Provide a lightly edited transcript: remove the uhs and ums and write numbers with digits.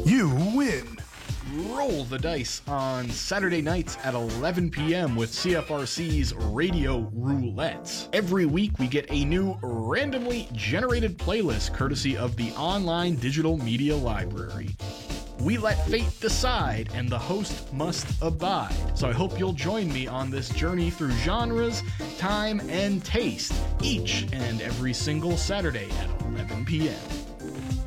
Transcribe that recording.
you win. Roll the dice on Saturday nights at 11 p.m. with CFRC's Radio Roulette. Every week we get a new randomly generated playlist courtesy of the online digital media library. We let fate decide, and the host must abide. So I hope you'll join me on this journey through genres, time, and taste, each and every single Saturday at 11 p.m.